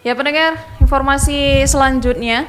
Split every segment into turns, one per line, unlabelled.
Ya pendengar, informasi selanjutnya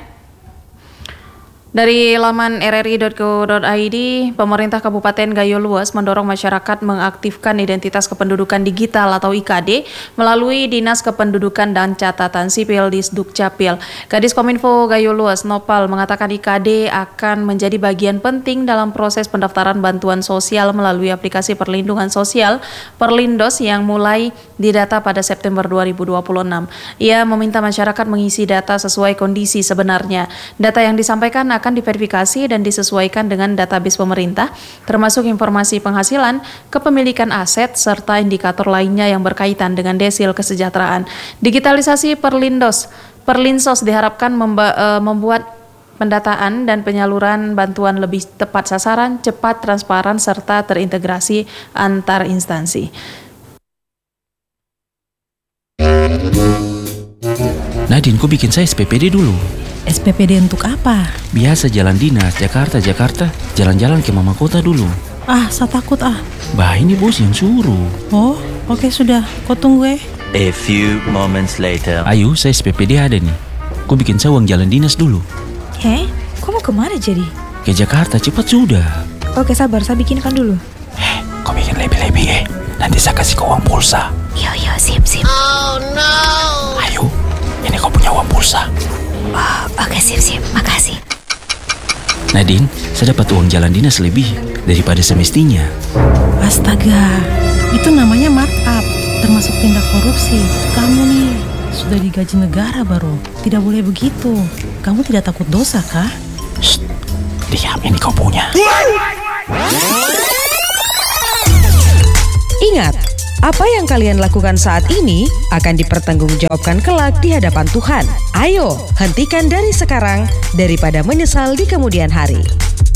dari laman rri.co.id, pemerintah Kabupaten Gayo Luas mendorong masyarakat mengaktifkan identitas kependudukan digital atau IKD melalui Dinas Kependudukan dan Catatan Sipil di Dukcapil. Kadis Kominfo Gayo Luas Nopal mengatakan IKD akan menjadi bagian penting dalam proses pendaftaran bantuan sosial melalui aplikasi perlindungan sosial Perlindos yang mulai didata pada September 2026. Ia meminta masyarakat mengisi data sesuai kondisi sebenarnya. Data yang disampaikan akan diverifikasi dan disesuaikan dengan database pemerintah, termasuk informasi penghasilan, kepemilikan aset, serta indikator lainnya yang berkaitan dengan desil kesejahteraan. Digitalisasi Perlinsos diharapkan membuat pendataan dan penyaluran bantuan lebih tepat sasaran, cepat, transparan, serta terintegrasi antar instansi.
Nadine, kau bikin saya SPPD dulu.
SPPD untuk apa?
Biasa jalan dinas, Jakarta, jalan-jalan ke mama kota dulu.
Saya takut
Bah, ini bos yang suruh.
Oh, oke sudah. Kau tunggu
A few moments later.
Ayo, saya SPPD ada nih. Kau bikin saya uang jalan dinas dulu.
Kau mau kemana jadi?
Ke Jakarta, cepat sudah.
Oke sabar, saya bikinkan dulu.
Kau bikin lebih-lebih Nanti saya kasih kau uang pulsa.
Yo, sip. Oh no.
Ayo, ini kau punya uang pulsa.
Oke, sip, makasih.
Nadine, saya dapat uang jalan dinas lebih daripada semestinya.
Astaga, itu namanya markup, termasuk tindak korupsi. Kamu nih sudah digaji negara baru. Tidak boleh begitu. Kamu tidak takut dosa kah?
Shh, diam, ini kau punya.
Ingat, apa yang kalian lakukan saat ini akan dipertanggungjawabkan kelak di hadapan Tuhan. Ayo, hentikan dari sekarang daripada menyesal di kemudian hari.